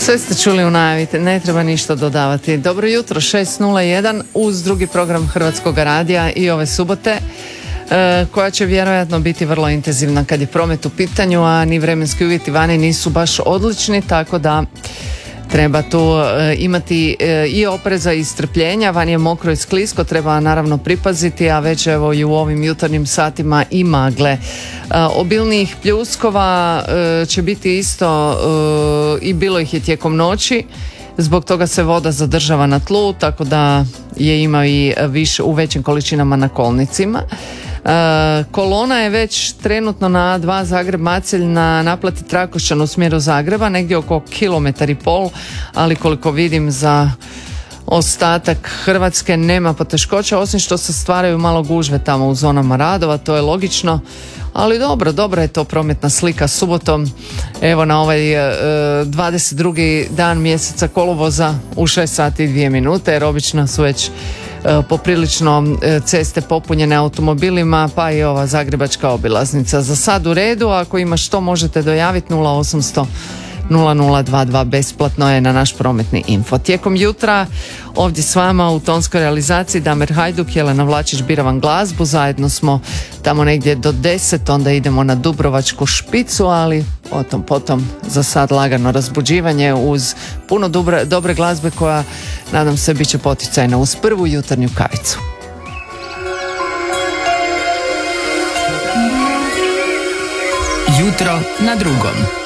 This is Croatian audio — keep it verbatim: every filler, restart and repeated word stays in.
Sve ste čuli u najavi, ne treba ništa dodavati. Dobro jutro, šest nula jedan uz drugi program Hrvatskog radija i ove subote, e, koja će vjerojatno biti vrlo intenzivna kad je promet u pitanju, a ni vremenski uvjeti vani nisu baš odlični, tako da treba tu e, imati e, i opreza i strpljenja. Van je mokro i sklisko, treba naravno pripaziti, a već evo i u ovim jutarnjim satima i magle. E, obilnijih pljuskova e, će biti isto e, i bilo ih je tijekom noći. Zbog toga se voda zadržava na tlu, tako da je ima i više u većim količinama na kolnicima. E, kolona je već trenutno na A dva Zagreb-Macelj na naplati Trakošćan u smjeru Zagreba, negdje oko kilometar i pol, ali koliko vidim za ostatak Hrvatske nema poteškoća, osim što se stvaraju malo gužve tamo u zonama radova, to je logično, ali dobro, dobra je to prometna slika subotom, evo na ovaj e, dvadeset drugi dan mjeseca kolovoza u šest sati i dvije minute, jer obično su već e, poprilično e, ceste popunjene automobilima, pa i ova zagrebačka obilaznica. Za sad u redu, ako ima što možete dojaviti nula osamsto nula nula dva dva, besplatno je na naš prometni info. Tijekom jutra ovdje s vama u tonskoj realizaciji Damir Hajduk, Jelena Vlačić bira vam glazbu, zajedno smo tamo negdje do deset, onda idemo na Dubrovačku špicu, ali o tom potom, za sad lagano razbuđivanje uz puno dobre, dobre glazbe koja, nadam se, bit će poticajna uz prvu jutarnju kavicu. Jutro na drugom.